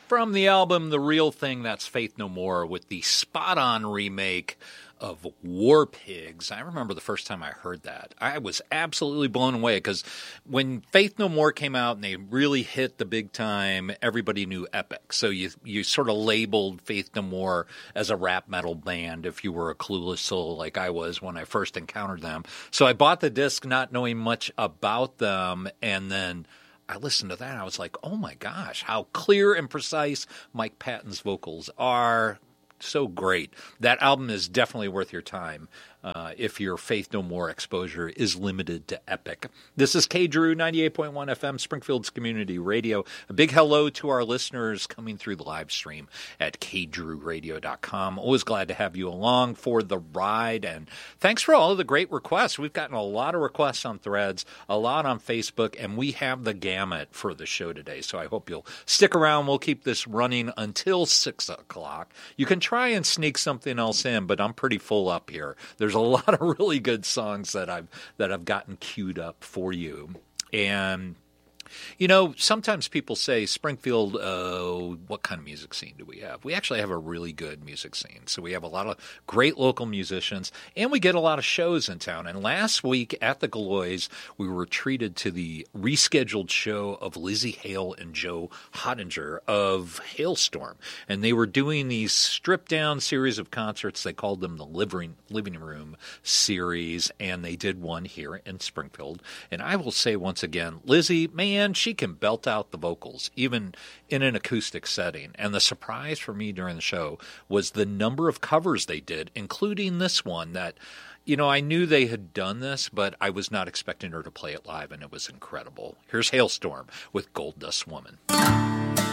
From the album The Real Thing, that's Faith No More with the spot-on remake of War Pigs. I remember the first time I heard that. I was absolutely blown away because when Faith No More came out and they really hit the big time, everybody knew Epic. So you sort of labeled Faith No More as a rap metal band if you were a clueless soul like I was when I first encountered them. So I bought the disc not knowing much about them, and then I listened to that and I was like, oh my gosh, how clear and precise Mike Patton's vocals are. So great. That album is definitely worth your time if your Faith No More exposure is limited to Epic. This is K-Drew, 98.1 FM, Springfield's Community Radio. A big hello to our listeners coming through the live stream at kdrewradio.com. Always glad to have you along for the ride, and thanks for all of the great requests. We've gotten a lot of requests on Threads, a lot on Facebook, and we have the gamut for the show today, so I hope you'll stick around. We'll keep this running until 6 o'clock. You can try and sneak something else in, but I'm pretty full up here. There's a lot of really good songs that I've gotten queued up for you. And you know, sometimes people say, Springfield, what kind of music scene do we have? We actually have a really good music scene. So we have a lot of great local musicians, and we get a lot of shows in town. And last week at the Galois, we were treated to the rescheduled show of Lizzie Hale and Joe Hottinger of Hailstorm. And they were doing these stripped-down series of concerts. They called them the Living Room series, and they did one here in Springfield. And I will say once again, Lizzie, man, she can belt out the vocals, even in an acoustic setting. And the surprise for me during the show was the number of covers they did, including this one that, you know, I knew they had done this, but I was not expecting her to play it live, and it was incredible. Here's Hailstorm with Gold Dust Woman.